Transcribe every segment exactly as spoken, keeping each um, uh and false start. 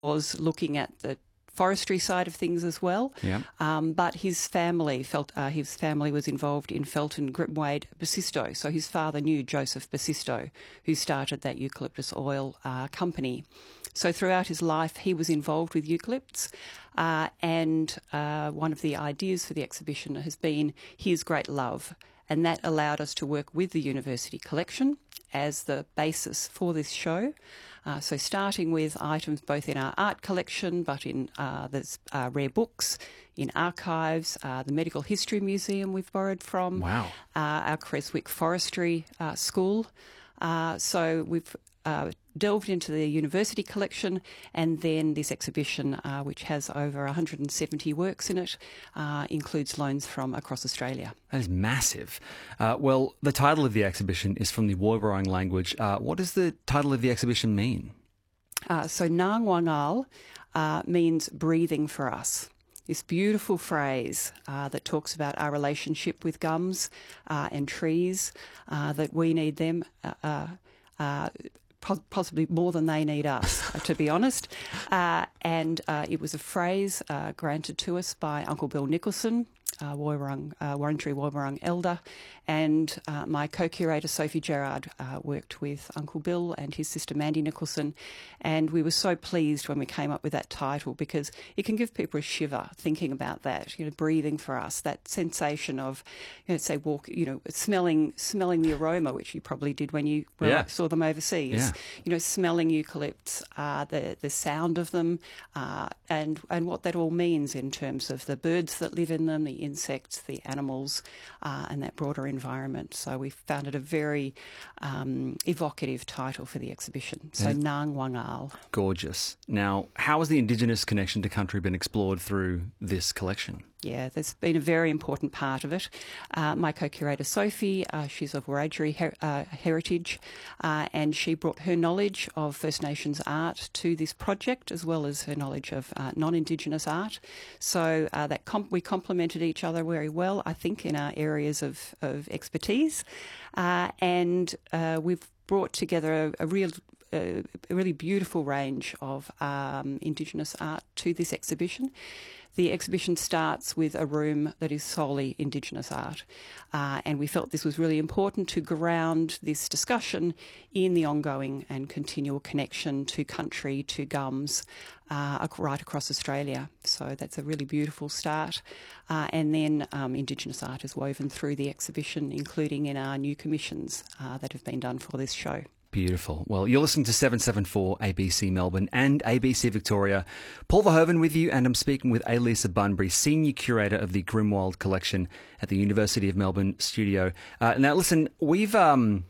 was looking at the forestry side of things as well. Yeah. Um, but his family felt uh, his family was involved in Felton Grimwade Basisto. So his father knew Joseph Basisto, who started that eucalyptus oil uh, company. So throughout his life, he was involved with eucalypts, uh, and uh, one of the ideas for the exhibition has been his great love, and that allowed us to work with the university collection as the basis for this show. Uh, so starting with items both in our art collection, but in uh, there's uh, rare books, in archives, uh, the Medical History Museum we've borrowed from, Wow. uh, our Creswick Forestry uh, School. Uh, so we've uh, delved into the university collection, and then this exhibition, uh, which has over one hundred seventy works in it, uh, includes loans from across Australia. That is massive. Uh, well, the title of the exhibition is from the Woiwurrung language. Uh, what does the title of the exhibition mean? Uh, so Nang Wangal uh, means breathing for us. This beautiful phrase uh, that talks about our relationship with gums uh, and trees, uh, that we need them uh, uh, uh, possibly more than they need us, to be honest. Uh, and uh, it was a phrase uh, granted to us by Uncle Bill Nicholson, uh, Woiwurrung, uh, Wurundjeri Woiwurrung elder, and uh, my co-curator Sophie Gerard uh, worked with Uncle Bill and his sister Mandy Nicholson, and we were so pleased when we came up with that title, because it can give people a shiver thinking about that, you know, breathing for us, that sensation of, you know, say walk, you know, smelling smelling the aroma, which you probably did when you well, yeah. saw them overseas. Yeah. You know, smelling eucalypts, uh, the the sound of them, uh, and and what that all means in terms of the birds that live in them, the insects, the animals, uh, and that broader environment. So we found it a very um, evocative title for the exhibition. So Yeah. Nang Wangal. Gorgeous. Now, how has the Indigenous connection to country been explored through this collection? Yeah, that's been a very important part of it. Uh, my co-curator Sophie, uh, she's of Wiradjuri her- uh, heritage, uh, and she brought her knowledge of First Nations art to this project, as well as her knowledge of uh, non-Indigenous art. So uh, that comp- we complemented each other very well, I think, in our areas of, of expertise. Uh, and uh, we've brought together a, a real a really beautiful range of um, Indigenous art to this exhibition. The exhibition starts with a room that is solely Indigenous art, uh, and we felt this was really important to ground this discussion in the ongoing and continual connection to country, to gums, uh, right across Australia. So that's a really beautiful start. Uh, and then um, Indigenous art is woven through the exhibition, including in our new commissions uh, that have been done for this show. Beautiful. Well, you're listening to seven seventy-four A B C Melbourne and A B C Victoria. Paul Verhoeven with you, and I'm speaking with Elisa Bunbury, Senior Curator of the Grimwald Collection at the University of Melbourne Studio. Uh, now, listen, we've um,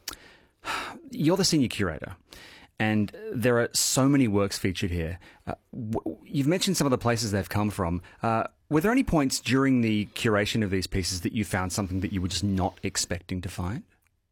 you're the Senior Curator, and there are so many works featured here. Uh, w- you've mentioned some of the places they've come from. Uh, were there any points during the curation of these pieces that you found something that you were just not expecting to find?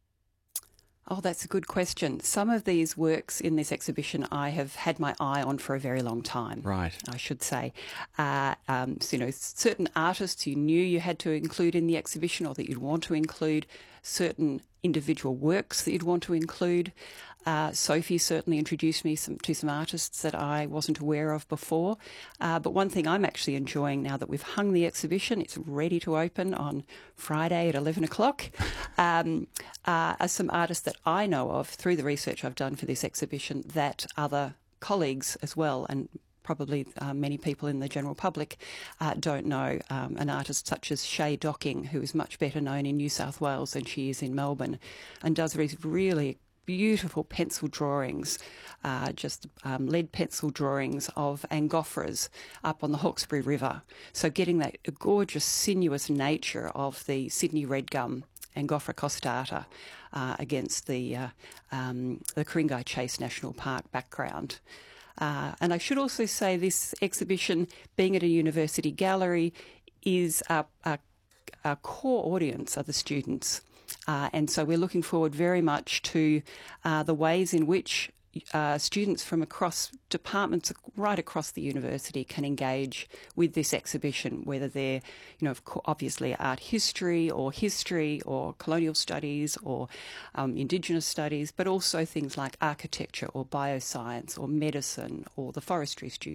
Oh, that's a good question. Some of these works in this exhibition I have had my eye on for a very long time. Right. I should say. Uh, um, so, you know, certain artists you knew you had to include in the exhibition, or that you'd want to include, certain individual works that you'd want to include. Uh, Sophie certainly introduced me some, to some artists that I wasn't aware of before. Uh, but one thing I'm actually enjoying now that we've hung the exhibition, it's ready to open on Friday at eleven o'clock, um, uh, are some artists that I know of through the research I've done for this exhibition that other colleagues as well, and probably uh, many people in the general public uh, don't know. Um, an artist such as Shay Docking, who is much better known in New South Wales than she is in Melbourne, and does these really beautiful pencil drawings, uh, just um, lead pencil drawings of Angophoras up on the Hawkesbury River. So getting that gorgeous, sinuous nature of the Sydney red gum, Angophora costata, uh, against the, uh, um, the Ku-ring-gai Chase National Park background. Uh, and I should also say this exhibition, being at a university gallery, is a, a, a core audience are the students. Uh, and so we're looking forward very much to uh, the ways in which uh, students from across departments right across the university can engage with this exhibition, whether they're, you know, obviously art history or history or colonial studies or um, Indigenous studies, but also things like architecture or bioscience or medicine or the forestry students.